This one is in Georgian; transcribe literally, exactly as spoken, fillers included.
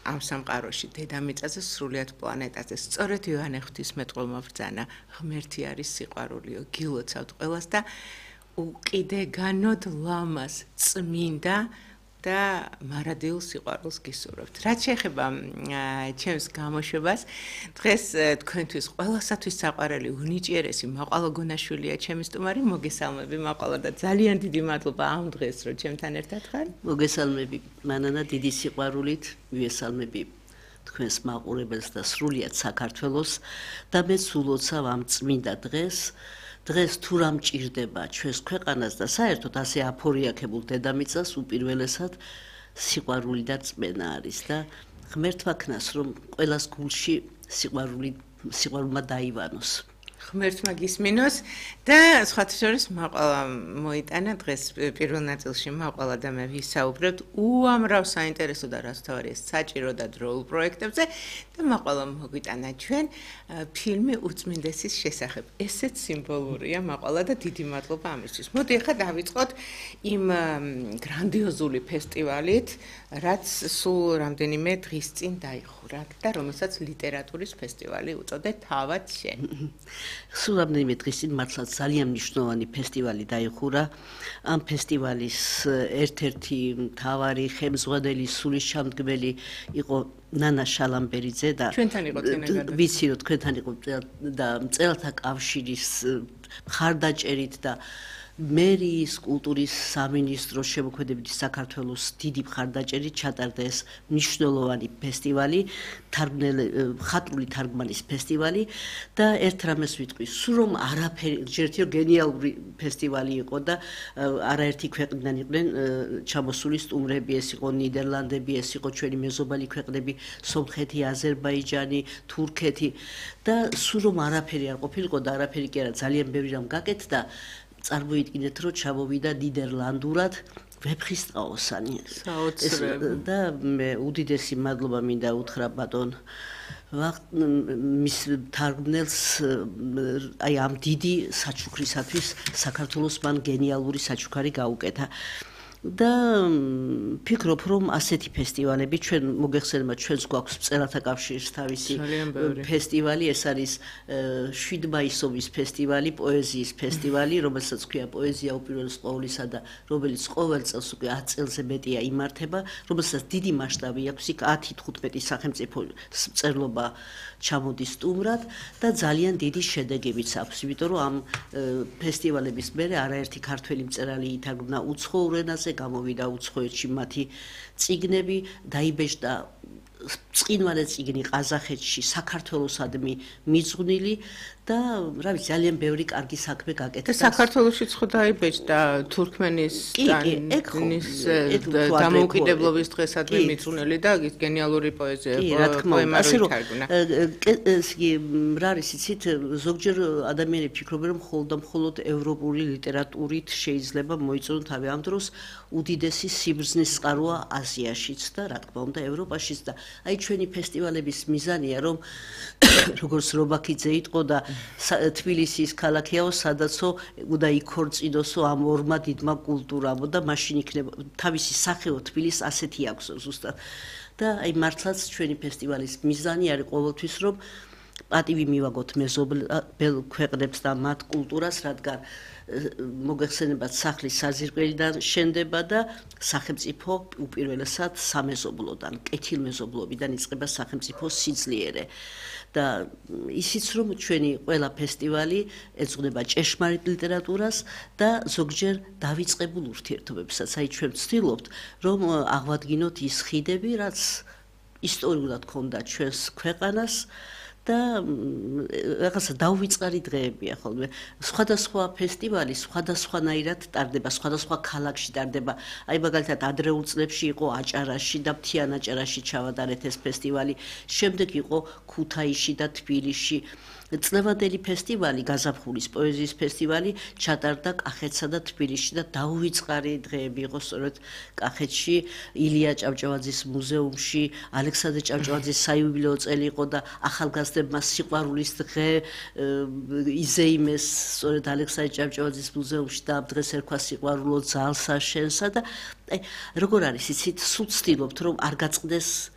ამ სამყაროში დედამიწაზე სრულიად პლანეტაზე სწორედ იოანე ღვთისმეტყველმა ბრძანა ღმერთი არის სიყვარულიო გილოცავთ ყველას და უკიდეგანოდ ლამას წმინდა და მარადიულ სიყვარულს გისურვებთ. რაც შეეხება ჩემს გამოშვებას, დღეს თქვენთვის ყველასათვის საყვარელი უნიჭიერესი მაყვალა გონაშვილია ჩემი სტუმარი, მოგესალმები მაყვალა და ძალიან დიდი მადლობა ამ დღეს რომ ჩემთან ერთად ხარ. მოგესალმები მანანა დიდი სიყვარულით, ვიესალმები თქვენს მაყურებელს და სრულიად საქართველოს და მე სულოცავ ამ წმინდა დღეს. დღეს თუ რა მჭირდება ჩვენს ქვეყანას და საერთოდ ასე აფორიაქებულ დედამიწას უპირველესად სიყვარული და წმენა არის და ღმერთმა ქნას რომ ყველას გულში სიყვარული სიყვარულმა დაივანოს. ღმერთმა გისმინოს და სხვათა შორის მაყვალა მოიტანა დღეს პირველ ნაწილში მაყვალა და მე ვისაუბრებთ უამრავ საინტერესო და რაც თავარია საჭირო და დროულ პროექტებზე და მაყვალა მოგვიტანა ჩვენ ფილმი უწმინდესის შესახებ. ესეც სიმბოლურია მაყვალა და დიდი მადლობა ამისთვის. მოდი ახლა დავიწყოთ იმ გრანდიოზული ფესტივალით, რაც სულ რამდენიმე დღის წინ დაიხურა და რომელსაც ლიტერატურის ფესტივალი უწოდეთ თავად შენ. სულ რამდენიმე დღის წინ მართლაც ძალიან მნიშვნელოვანი ფესტივალი დაიხურა. ამ ფესტივალის ერთ-ერთი მთავარი ხელმძღვანელი სულისჩამდგმელი იყო ნანა შალამბერიძე და ჩვენთან იყო წინაგადად. ვიცი რომ თქვენთან იყო და მწერალთა კავშირის მხარდაჭერით და მერიის კულტურის სამინისტროს შემოქმედებითი საქართველოს დიდი მხარდაჭერით ჩატარდა ეს მნიშვნელოვანი ფესტივალი, მხატვრული თარგმანის ფესტივალი და ერთ რამეს ვიტყვი, სულ რომ არაფერი, ერთი გენიალური ფესტივალი იყო და არაერთი ქვეყნიდან იყვნენ ჩამოსული სტუმრები, ეს იყო ნიდერლანდები, ეს იყო ჩვენი მეზობელი ქვეყნები, სომხეთი, აზერბაიჯანი, თურქეთი და სულ რომ არაფერი არ ყოფილიყო და არაფერი კი არა, ძალიან ბევრი რამ გაკეთდა. წარმოიდგინეთ რომ ჩამოვიდა ნიდერლანდურად ვეფხისტყაოსანი და მე უდიდესი მადლობა მინდა უთხრა ბატონ მის თარგმნელს აი ამ დიდი საჩუქრისათვის საქართველოს მან გენიალური საჩუქარი გაუკეთა და ფიქრობ რომ ასეთი ფესტივალები ჩვენ მოგეხსენება ჩვენს გვაქვს მწერალთა კავშირის თავისი ფესტივალი ეს არის შვიდ მაისობის ფესტივალი პოეზიის ფესტივალი რომელსაც ქვია პოეზია უპირველეს ყოვლისა და რომელიც ყოველ წელს უკვე ათ წელზე მეტია იმართება რომელსაც დიდი მასშტაბი აქვს იქ ათი თხუთმეტი სახელმწიფო მწერლობა ჩამოდის სტუმრად და ძალიან დიდი შედეგებიც აქვს იმიტომ რომ ამ ფესტივალების მერე არაერთი ქართველი მწერალი ითარგმნა უცხოურ ენაზე გამოვიდა უცხოეთში მათი წიგნები დაიბეჭდა წიგნვალე წიგნი ყაზახეთში საქართველოსადმი მიძღვნილი და რა ვიცი ძალიან ბევრი კარგი საქმე გაკეთდა და საქართველოშიც ხო დაიბეჭდა თურქმენისტანის დამოუკიდებლობის დღესადმი მიძღვნილი და გენიალური პოეზია პოემარი თარგმნა ეს კი რა არის იცით ზოგჯერ ადამიანები ფიქრობენ რომ მხოლოდ და მხოლოდ ევროპული ლიტერატურით შეიძლება მოიწონოთ თავი ამ დროს უდიდესი სიბრძნის წყაროა აზიაშიც და რა თქმა უნდა ევროპაშიც და აი ჩვენი ფესტივალების მიზანია რომ როგორც რობაქიძე იტყო და თბილისის ქალაქიაო სადაცო უნდა იქორწინოსო ამ ორმა დიდმა კულტურამო და მაშინ იქნება თავისი სახეო თბილისს ასეთი აქვს ზუსტად და აი მართლაც ჩვენი ფესტივალის მიზანი არის ყოველთვის რომ პატივი მივაგოთ მეზობელ ქვეყნებს და მათ კულტურას რადგან მოგეხსენებათ სახლის საზირკველიდან შენდება და სახელმწიფო უპირველესად სამეზობლოდან, კეთილმეზობლობიდან იწყება სახელმწიფო სიძლიერე. და ისიც რომ ჩვენი ყველა ფესტივალი ეძღვნება ჭეშმარიტ ლიტერატურას და ზოგჯერ დავიწყებულ ურთიერთობებსაც. აი ჩვენ ვცდილობთ რომ აღვადგინოთ ის ხიდები, რაც ისტორიულად ჰქონდა ჩვენს ქვეყანას და რაღაცა დაუვიწყარი დღეებია ხოლმე. სხვადასხვა ფესტივალი სხვადასხვანაირად ტარდება, სხვადასხვა ქალაქში ტარდება. აი მაგალითად ადრეულ წლებში იყო აჭარაში და მთიან აჭარაში ჩავატარეთ ეს ფესტივალი. შემდეგ იყო ქუთაისში და თბილისში. წლევანდელი ფესტივალი, გაზაფხულის პოეზიის ფესტივალი ჩატარდა კახეთსა და თბილისში და დაუვიწყარი დღეები იყო სწორედ კახეთში, ილია ჭავჭავაძის მუზეუმში, ალექსანდრე ჭავჭავაძის საიუბილეო წელი იყო და ახალგაზრდებმა სიყვარულის დღე იზეიმეს სწორედ ალექსანდრე ჭავჭავაძის მუზეუმში და ამ დღეს ერქვა სიყვარულო ძალსა შენსა და როგორ არის იცით, სულ ვცდილობთ რომ არ გაწყდეს